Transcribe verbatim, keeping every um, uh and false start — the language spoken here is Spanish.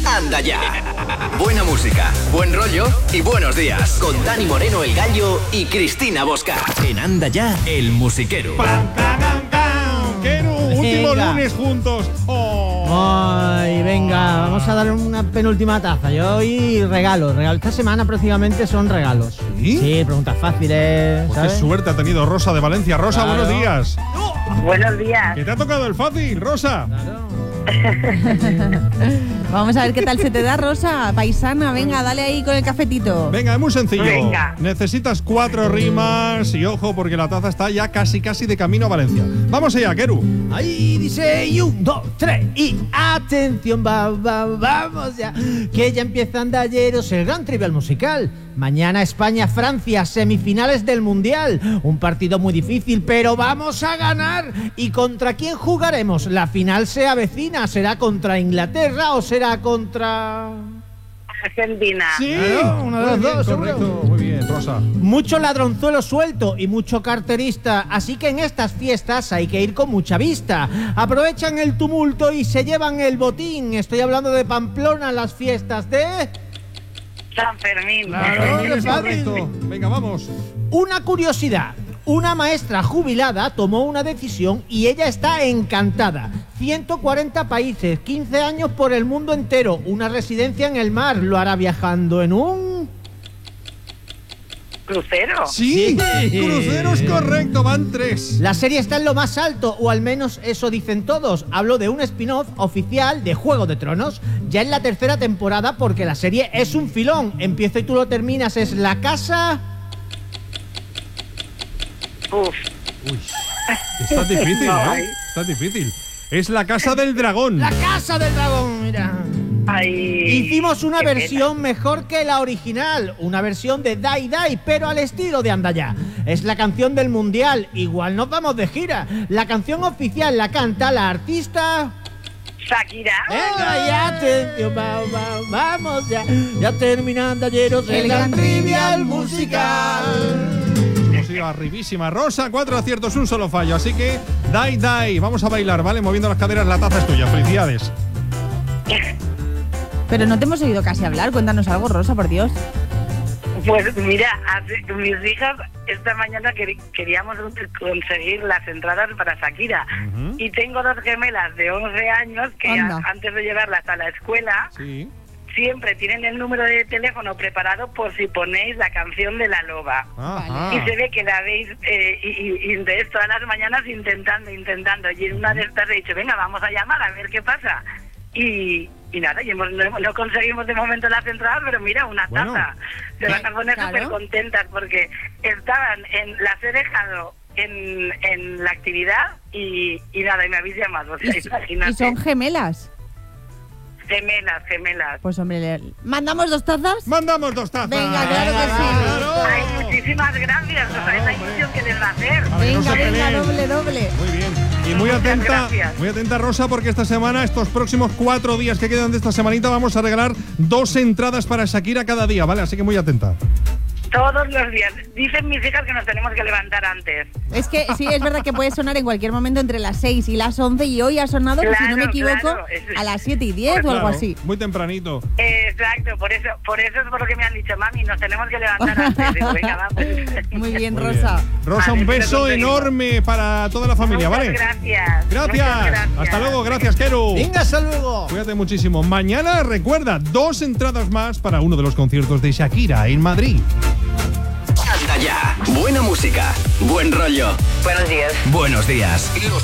Anda Ya. Buena música, buen rollo y buenos días. Con Dani Moreno, el Gallo, y Cristina Bosca. En Anda Ya, el musiquero. ¡Pam, pam, pam, pam! ¡Quero! Último Venga. lunes juntos. ¡Oh! Ay, venga, vamos a dar una penúltima taza. Yo hoy regalos, regalos. Esta semana prácticamente son regalos. ¿Sí? Sí, preguntas fáciles, Pues qué ¿sabes? suerte ha tenido Rosa de Valencia. Rosa, Claro. buenos días. Buenos días. ¿Qué te ha tocado el fácil, Rosa? Claro. Vamos a ver qué tal se te da, Rosa. Paisana, venga, dale ahí con el cafetito. Venga, es muy sencillo. Venga. Necesitas cuatro rimas y ojo porque la taza está ya casi casi de camino a Valencia. Vamos allá, Keru. Ahí dice y un, dos, tres y atención, va, va, vamos ya, que ya empieza Andalleros, el gran trivial musical. Mañana España-Francia, semifinales del Mundial. Un partido muy difícil, pero vamos a ganar. ¿Y contra quién jugaremos? La final se avecina. ¿Será contra Inglaterra o será contra...? Argentina. Sí, Claro, uno de los muy bien, dos, seguro. correcto. Muy bien, Rosa. Mucho ladronzuelo suelto y mucho carterista, así que en estas fiestas hay que ir con mucha vista. Aprovechan el tumulto y se llevan el botín. Estoy hablando de Pamplona, las fiestas de... San Fermín. Claro. Bien, es qué correcto. Venga, vamos. Una curiosidad. Una maestra jubilada tomó una decisión y ella está encantada. ciento cuarenta países, quince años por el mundo entero, una residencia en el mar. ¿Lo hará viajando en un...? ¿Crucero? Sí, Sí. crucero es correcto, van tres. La serie está en lo más alto, o al menos eso dicen todos. Hablo de un spin-off oficial de Juego de Tronos. Ya en la tercera temporada, porque la serie es un filón. Empieza y tú lo terminas, es La Casa... Uf. Uy, está difícil, No, ¿eh? ay. Está difícil. Es la casa del dragón. La Casa del Dragón, mira. Ay. Hicimos una Qué versión mejor que la original, una versión de Dai Dai, pero al estilo de Anda Ya. Es la canción del mundial, igual nos vamos de gira. La canción oficial la canta la artista... pena. Shakira. Venga, ya, atención, va, va, vamos ya. Ya terminando ayeros el El gran gran trivial musical. Hemos ido arribísima. Rosa, cuatro aciertos, un solo fallo. Así que, dai, dai. Vamos a bailar, ¿vale? Moviendo las caderas, la taza es tuya. Felicidades. Pero no te hemos oído casi hablar. Cuéntanos algo, Rosa, por Dios. Pues mira, hace- mis hijas esta mañana quer- queríamos conseguir las entradas para Shakira. Ujú. Y tengo dos gemelas de once años que Anda. a- antes de llevarlas a la escuela Sí. siempre tienen el número de teléfono preparado por si ponéis la canción de la loba. Ajá. Y se ve que la veis eh, y, y, y de todas las mañanas intentando, intentando. Y en una de estas he dicho, venga, vamos a llamar a ver qué pasa. Y, y nada, y hemos, no, no conseguimos de momento las entradas, pero mira, una Bueno. taza. Se van a poner Claro. súper contentas porque estaban, en las he dejado en, en la actividad y, y nada, y me habéis llamado. O sea, Y, imagínate. y son gemelas. Gemelas, gemelas. Pues hombre, le- ¿mandamos dos tazas? Mandamos dos tazas. Venga, claro que sí. Claro. Ay, muchísimas gracias. O sea, esa ilusión que les va a hacer. Para que no Venga, se venga, peleen. doble, doble. Muy bien. Y muy Muchas atenta, gracias. muy atenta, Rosa, porque esta semana, estos próximos cuatro días que quedan de esta semanita, vamos a regalar dos entradas para Shakira cada día, ¿vale? Así que muy atenta. Todos los días. Dicen mis hijas que nos tenemos que levantar antes. Es que sí, es verdad que puede sonar en cualquier momento entre las seis y las once y hoy ha sonado, pues, si no me Claro, equivoco, claro, es- a las siete y diez o algo Claro, así. Muy tempranito. Exacto, por eso, por eso es por lo que me han dicho, mami, nos tenemos que levantar antes. Digo, venga, vamos. Muy bien, Muy Rosa. bien. Rosa, Vale, un pero beso conseguimos. enorme para toda la familia, Muchas ¿vale? gracias. Gracias. Muchas gracias. Hasta luego, gracias, Keru. Venga, hasta luego. Cuídate muchísimo. Mañana, recuerda, dos entradas más para uno de los conciertos de Shakira en Madrid. Anda Ya. Buena música, buen rollo. Buenos días. Buenos días. Los